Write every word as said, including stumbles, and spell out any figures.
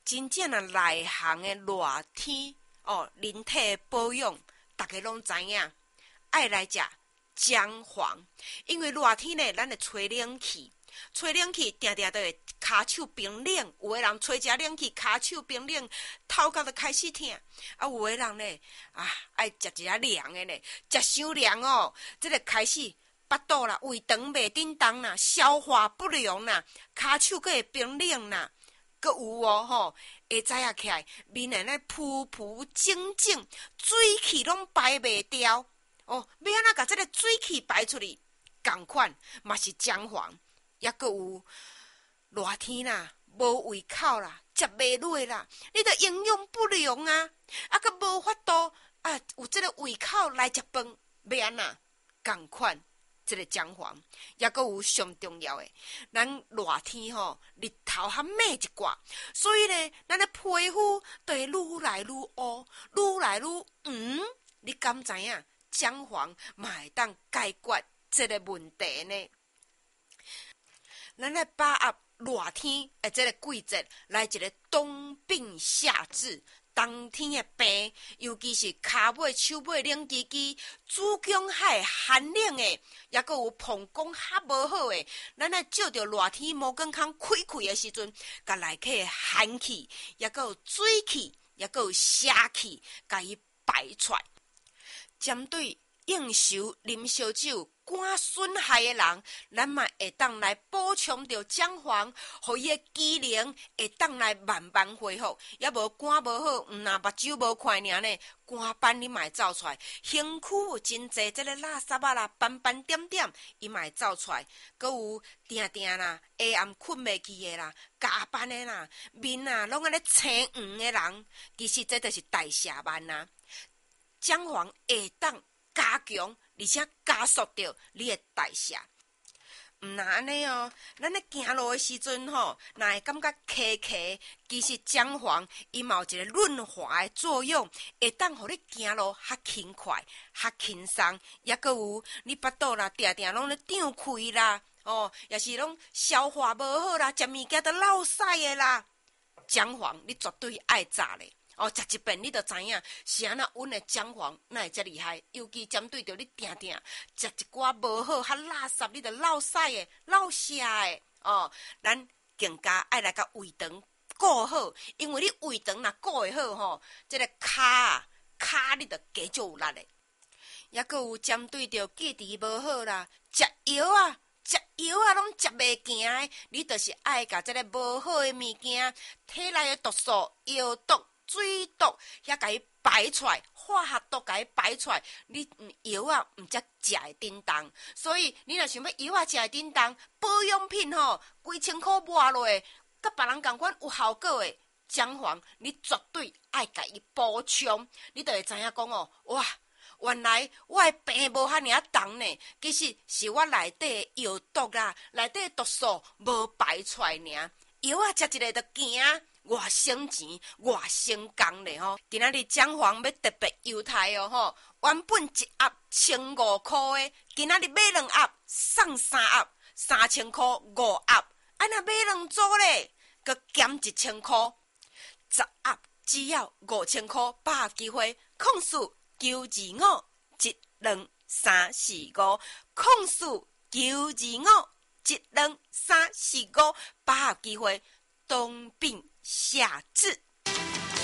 真正啊内行的热天哦，人体保养，大家拢知影，爱来食姜黄，因为热天呢，咱会吹冷气，吹冷气定定都会骹手冰冷，有的人吹食冷气，骹手冰冷，头壳就开始痛，啊，有的人呢，啊，爱食一下凉的呢，食伤凉哦，这个开始腹肚啦、胃肠袂振动啦、消化不良啦、骹手佫会冰冷啦。阁有哦吼，会知影起来，面会咧浮浮肿肿，水气拢排袂掉哦。要安怎甲这个水气排出去？共款嘛是姜黄，也阁有热天啦，无胃口啦，食袂落啦，你着营养不良啊，啊阁无法度啊，有这个胃口来食饭，要安怎？共款。这个姜黄，也阁有上重要的，咱热天吼，日头较猛一寡，所以呢，咱的皮肤就会愈来愈乌，愈来愈黄。你敢知影姜黄嘛会当解决这个问题呢？咱来把握热天诶，这个季节来一个冬病夏治。冬天的病，尤其是骹尾、手尾冷吱吱、子宫还寒冷的，也阁有膀胱较无好的，咱来照着热天毛管孔开开的时阵，甲内底的寒气，也阁有水气，也阁有邪气，甲伊排出来。针对应酬啉烧酒、肝损害的人，咱嘛会当来补充着姜黄，互伊的机能会当来慢慢恢复。也无肝无好，毋那目睭无看尔呢，肝斑你嘛会走出来，身躯有真济这个垃圾啊啦、斑斑点点，伊嘛会走出来。阁有定定啦，下暗困袂去的啦，加班的啦，面啊拢安尼青黄的人，其实这就是代谢慢啊。姜黄会当加强，而且加速着你的代谢。毋那安尼哦，咱咧行路的时阵吼，若会感觉咳咳，其实姜黄伊嘛有一个润滑的作用，会当互你行路较轻快、较轻松。也阁有你腹肚啦，定定拢咧胀开啦，哦，也是拢消化无好啦，食物件都落屎的啦。姜黄你绝对爱炸咧。哦，食一遍你就知影是安那温的姜黄哪会遮厉害，尤其针对着你定定食一寡无好较垃圾，你着落屎的、落瀉的哦。咱更加爱来甲胃肠顾好，因为你胃肠若顾会好吼，这个骹啊骹你着加足有力的。也阁有针对着记忆无好啦，食药啊。食药啊，拢食袂行的，你就是爱甲这个无好的物件，体内的毒素、药毒、水毒，遐甲伊排出来，化学毒甲伊排出来，你药啊毋则食会叮当。所以你若想要药啊食会叮当，保养品吼，几千箍抹落去，甲别人共款有效果的姜黄，你绝对爱甲伊补充，你就会知影讲哦，哇！原来我的病无遐尔重呢，其实是我内底的药毒啦，内底的毒素无排出来尔。药啊，食一个就惊，偌省钱，偌省工咧吼。今仔日姜黄要特别优待哦吼，原本一盒千五块的，今仔日买两盒送三盒，三千块五盒。啊，若买两组咧，佮减一千块，十盒只要五千块，把握机会，控诉。九二五一两三四五，控诉九二五一两三四五，把握机会，冬病夏治。